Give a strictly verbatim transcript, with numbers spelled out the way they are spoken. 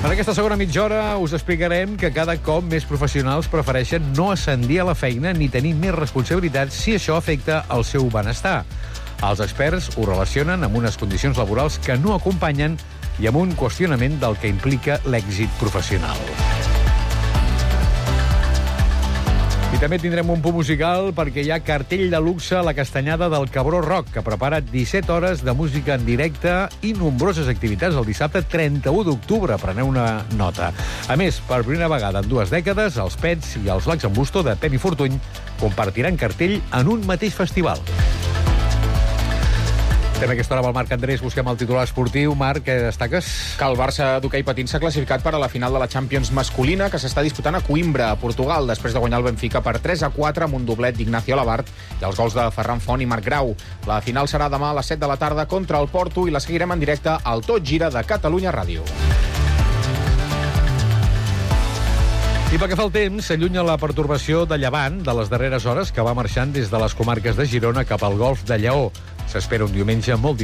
En aquesta segona mitja hora us explicarem que cada cop més professionals prefereixen no ascendir a la feina ni tenir més responsabilitats si això afecta el seu benestar. Els experts ho relacionen amb unes condicions laborals que no acompanyen i amb un qüestionament del que implica l'èxit professional. I també tindrem un punt musical perquè hi ha cartell de luxe a la Castanyada del Cabró Rock, que prepara disset hores de música en directe i nombroses activitats el dissabte trenta-u d'octubre. Preneu una nota. A més, per primera vegada en dues dècades, els Pets i els Lacs en Busto de Pep i Fortuny compartiran cartell en un mateix festival. Fem aquesta hora amb el Marc Andrés, busquem el titular esportiu. Marc, què destaques? Que el Barça d'hoquei patins s'ha classificat per a la final de la Champions masculina que s'està disputant a Coimbra, a Portugal, després de guanyar el Benfica per tres a quatre amb un doblet d'Ignacio Labart i els gols de Ferran Font i Marc Grau. La final serà demà a les set de la tarda contra el Porto i la seguirem en directe al Tot Gira de Catalunya Ràdio. I pel que fa al temps, s'allunya la pertorbació de llevant de les darreres hores que va marxant des de les comarques de Girona cap al golf de Lleó. S'espera un diumenge molt